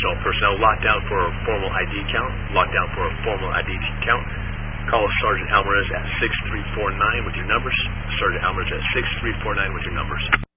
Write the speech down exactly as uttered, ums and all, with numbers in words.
additional personnel locked down for a formal I D count. Locked down for a formal I D count. Call Sergeant Alvarez at six three four nine with your numbers. Sergeant Alvarez at six three four nine with your numbers.